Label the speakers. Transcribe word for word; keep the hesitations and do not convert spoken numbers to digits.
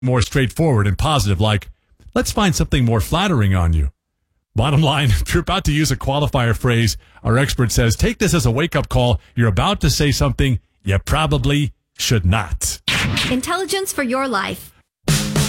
Speaker 1: more straightforward and positive, like, let's find something more flattering on you. Bottom line, if you're about to use a qualifier phrase, our expert says, take this as a wake-up call. You're about to say something you probably should not.
Speaker 2: Intelligence for your life.